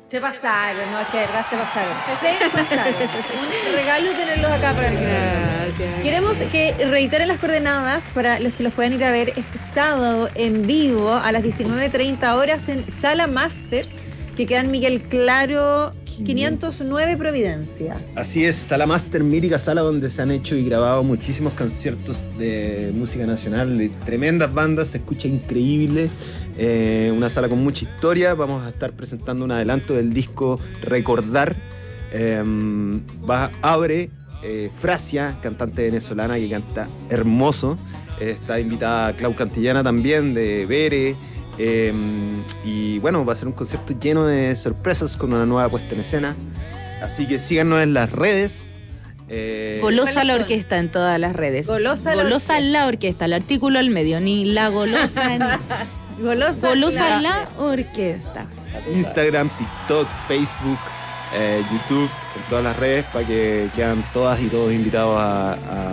Se pasaron, no, es que de verdad se pasaron. Un regalo tenerlos acá para nosotros. Gracias. Queremos que reiteren las coordenadas para los que los puedan ir a ver este sábado en vivo a las 19:30 horas en Sala Máster, que queda en Miguel Claro 509 Providencia. Así es, Sala Máster, mítica sala donde se han hecho y grabado muchísimos conciertos de música nacional, de tremendas bandas, se escucha increíble. Una sala con mucha historia. Vamos a estar presentando un adelanto del disco Recordar. Abre Frasia, cantante venezolana que canta hermoso. Está invitada Clau Cantillana también, de Bere. Y bueno, va a ser un concierto lleno de sorpresas con una nueva puesta en escena. Así que síganos en las redes. Golosa la orquesta en todas las redes. Golosa la orquesta, el artículo al medio, ni la golosa. Golosa la orquesta. Instagram, TikTok, Facebook, YouTube, en todas las redes para que quedan todas y todos invitados a